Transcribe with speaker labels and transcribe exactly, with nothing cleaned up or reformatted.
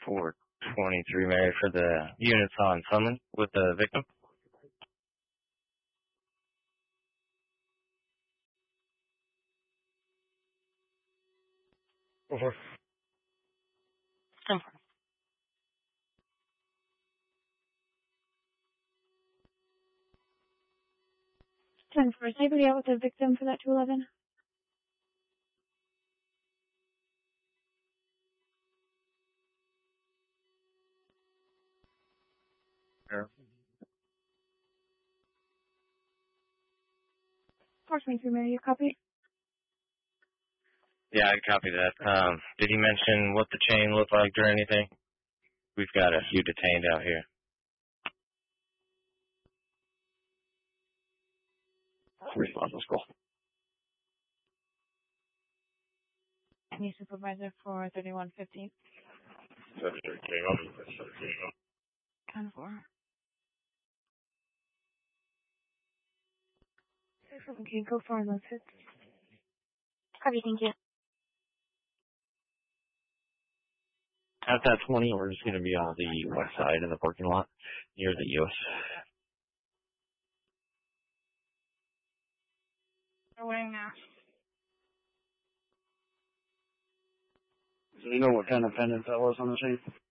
Speaker 1: four twenty-three, Mary, for the units on Sunland with the victim.
Speaker 2: Over.
Speaker 3: ten four.
Speaker 4: ten four. Is anybody out with the victim for that two eleven?
Speaker 2: Yeah.
Speaker 4: four twenty-three, Mary, you copy?
Speaker 1: Yeah, I copy that. Um, did he mention what the chain looked like or anything? We've got a few detained out here.
Speaker 2: Response, let's go.
Speaker 4: Any supervisor for thirty-one fifteen? ten four. Okay, go for those hits.
Speaker 3: Copy, thank you.
Speaker 5: At that twenty, we're just going to be on the west side of the parking lot near the U S.
Speaker 4: They're wearing masks.
Speaker 2: Do you know what kind of pendant that was on the chain?